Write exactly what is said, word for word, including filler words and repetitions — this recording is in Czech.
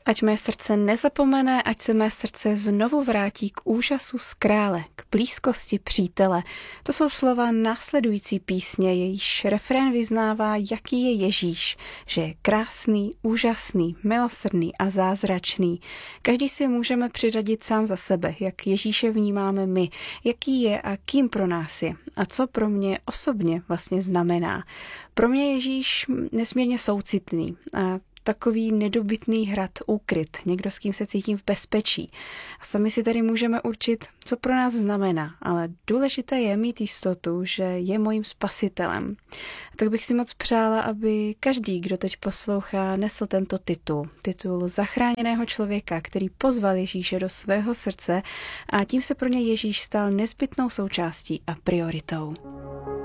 Ať mé srdce nezapomene, ať se mé srdce znovu vrátí k úžasu z krále, k blízkosti přítele. To jsou slova následující písně, jejíž refrén vyznává, jaký je Ježíš, že je krásný, úžasný, milosrdný a zázračný. Každý si můžeme přiřadit sám za sebe, jak Ježíše vnímáme my, jaký je a kým pro nás je a co pro mě osobně vlastně znamená. Pro mě je Ježíš nesmírně soucitný a takový nedobytný hrad, úkryt, někdo, s kým se cítím v bezpečí. A sami si tady můžeme určit, co pro nás znamená, ale důležité je mít jistotu, že je mojím spasitelem. A tak bych si moc přála, aby každý, kdo teď poslouchá, nesl tento titul. Titul zachráněného člověka, který pozval Ježíše do svého srdce a tím se pro ně Ježíš stal nezbytnou součástí a prioritou.